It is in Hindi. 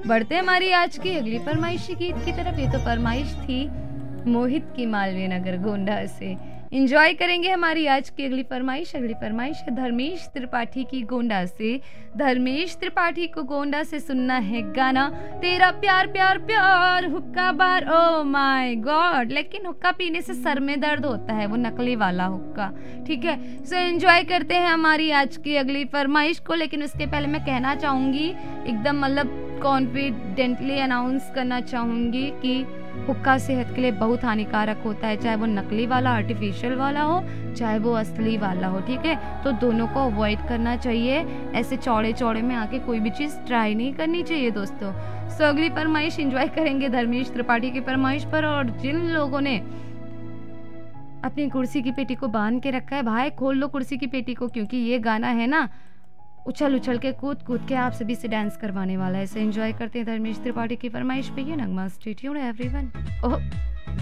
बढ़ते हैं हमारी आज की अगली फरमाइशी गीत की तरफ। ये तो फरमाइश थी मोहित की मालवीय नगर गोंडा से। एंजॉय करेंगे हमारी आज की अगली फरमाइश। अगली फरमाइश है धर्मेश त्रिपाठी की गोंडा से। धर्मेश त्रिपाठी को गोंडा से सुनना है गाना तेरा प्यार प्यार प्यार हुक्का बार। ओ माय गॉड, लेकिन हुक्का पीने से सर में दर्द होता है, वो नकली वाला हुक्का। ठीक है, सो एंजॉय करते हैं हमारी आज की अगली फरमाइश को। लेकिन उसके पहले मैं कहना चाहूँगी, एकदम मतलब कॉन्फिडेंटली अनाउंस करना चाहूँगी कि हुक्का सेहत के लिए बहुत हानिकारक होता है, चाहे वो नकली वाला आर्टिफिशियल वाला हो, चाहे वो असली वाला हो। ठीक है, तो दोनों को अवॉइड करना चाहिए। ऐसे चौड़े चौड़े में आके कोई भी चीज़ ट्राई नहीं करनी चाहिए दोस्तों। सो अगली फरमाइश एंजॉय करेंगे धर्मेश त्रिपाठी की फरमाइश पर। और जिन लोगों ने अपनी कुर्सी की पेटी को बांध के रखा है, भाई खोल लो कुर्सी की पेटी को, क्योंकि ये गाना है ना उछल उछल के कूद कूद के आप सभी से डांस करवाने वाला है। इसे एंजॉय करते हैं धर्मेश त्रिपाठी की फरमाइश पे। ये नगमा, स्टे ट्यून्ड एवरीवन। ओह